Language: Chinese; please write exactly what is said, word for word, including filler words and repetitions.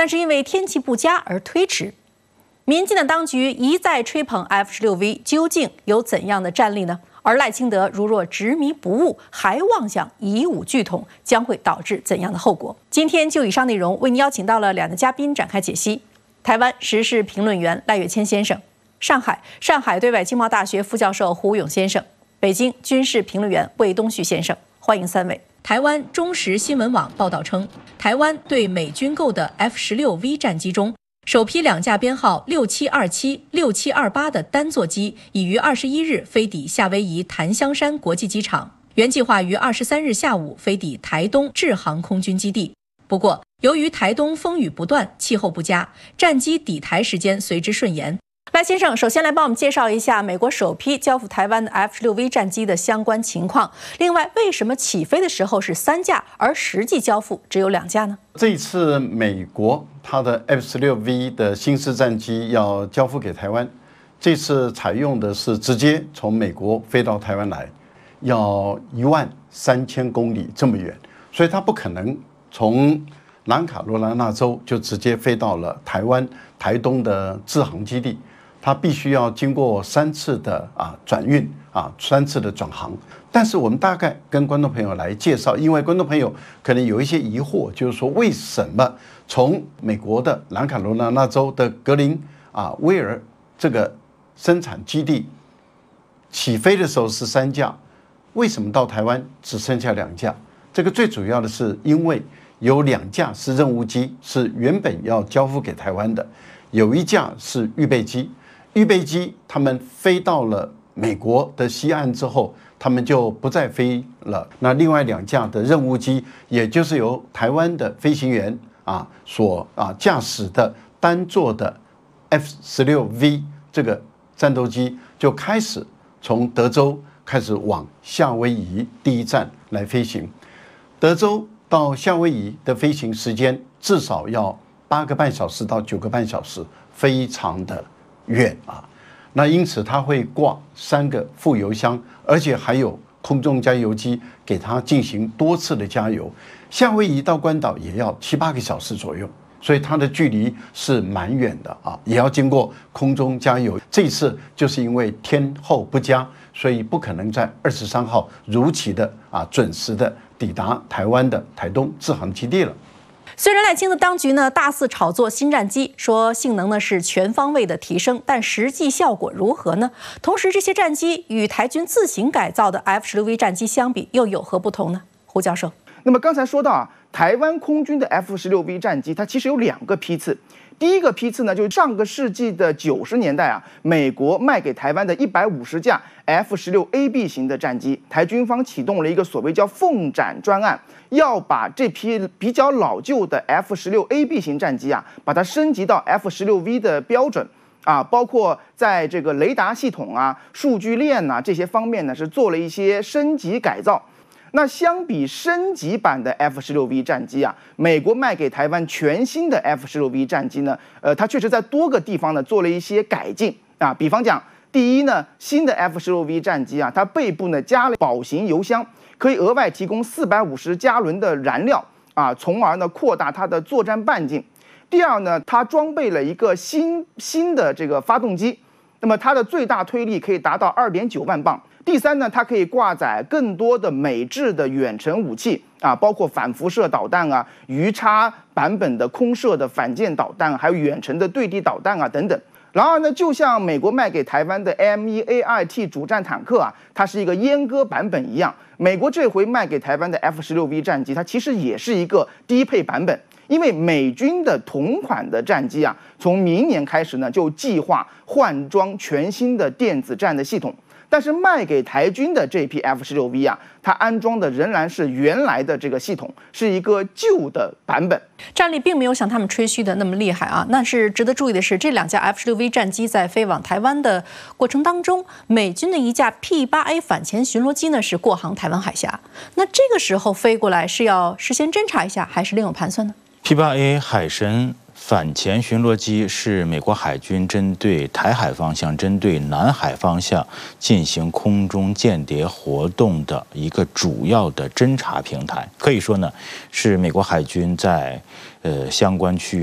但是因为天气不佳而推迟。民进党当局一再吹捧 F 十六 V， 究竟有怎样的战力呢？而赖清德如若执迷不悟，还妄想以武拒统，将会导致怎样的后果？今天就以上内容为您邀请到了两位嘉宾展开解析：台湾时事评论员赖岳谦先生，上海上海对外经贸大学副教授胡勇先生，北京军事评论员魏东旭先生。欢迎三位。台湾中时新闻网报道称，台湾对美军购的 F 十六 V 战机中，首批两架编号六七二七、六七二八的单座机已于二十一日飞抵夏威夷檀香山国际机场，原计划于二十三日下午飞抵台东志航空军基地。不过，由于台东风雨不断，气候不佳，战机抵台时间随之顺延。赖先生，首先来帮我们介绍一下美国首批交付台湾的 F 十六 V 战机的相关情况。另外，为什么起飞的时候是三架，而实际交付只有两架呢？ 这一次美国它的 F 十六 V 的新式战机要交付给台湾，这次采用的是直接从美国飞到台湾来，要一万三千公里这么远，所以它不可能从南卡罗来纳州就直接飞到了台湾台东的志航基地。它必须要经过三次的啊转运啊，三次的转航。但是我们大概跟观众朋友来介绍，因为观众朋友可能有一些疑惑，就是说为什么从美国的南卡罗来纳州的格林啊威尔这个生产基地起飞的时候是三架，为什么到台湾只剩下两架？这个最主要的是因为有两架是任务机，是原本要交付给台湾的，有一架是预备机。预备机他们飞到了美国的西岸之后，他们就不再飞了。那另外两架的任务机，也就是由台湾的飞行员啊所啊驾驶的单座的 F 十六 V 这个战斗机，就开始从德州开始往夏威夷第一站来飞行。德州到夏威夷的飞行时间至少要八个半小时到九个半小时，非常的远啊，那因此它会挂三个副油箱，而且还有空中加油机给它进行多次的加油。夏威夷到关岛也要七八个小时左右，所以它的距离是蛮远的啊，也要经过空中加油。这次就是因为天候不佳，所以不可能在二十三号如期的啊准时的抵达台湾的台东志航基地了。 虽然赖清德当局呢大肆炒作新战机，说性能呢是全方位的提升，但实际效果如何呢？同时，这些战机与台军自行改造的 F 十六 V 战机相比，又有何不同呢？胡教授， 那么刚才说到啊，台湾空军的 F 十六 V 战机，它其实有两个批次。第一个批次呢，就是上个世纪的九十年代啊，美国卖给台湾的一百五十架 F 十六 A B 型的战机，台军方启动了一个所谓叫凤展专案，要把这批比较老旧的 F 十六 A B 型战机啊，把它升级到 F 十六 V 的标准啊，包括在这个雷达系统啊、数据链呐、啊、这些方面呢，是做了一些升级改造。那相比升级版的 F 十六 V 战机啊，美国卖给台湾全新的 F 十六 V 战机呢，呃，它确实在多个地方呢做了一些改进啊。比方讲，第一呢，新的 F 十六 V 战机啊，它背部呢加了保型油箱，可以额外提供四百五十加仑的燃料啊，从而呢扩大它的作战半径。第二呢，它装备了一个新新的这个发动机，那么它的最大推力可以达到 二点九万磅。第三呢，它可以挂载更多的美制的远程武器啊，包括反辐射导弹啊、鱼叉版本的空射的反舰导弹，还有远程的对地导弹啊等等。然而呢，就像美国卖给台湾的 M 一 A I T 主战坦克啊，它是一个阉割版本一样，美国这回卖给台湾的 F 十六 V 战机，它其实也是一个低配版本。因为美军的同款的战机啊，从明年开始呢，就计划换装全新的电子战的系统。但是卖给台军的这批 F 十六 V 啊，它安装的仍然是原来的这个系统，是一个旧的版本， 战力并没有像他们吹嘘的那么厉害啊。那是值得注意的是，这两架 F 十六 V 战机在飞往台湾的过程当中，美军的一架 P 八 A 反潜巡逻机呢是过航台湾海峡。那这个时候飞过来是要事先侦查一下，还是另有盘算呢？ P 八 A 海神反潜巡逻机是美国海军针对台海方向、针对南海方向进行空中间谍活动的一个主要的侦察平台。可以说呢，是美国海军在呃相关区域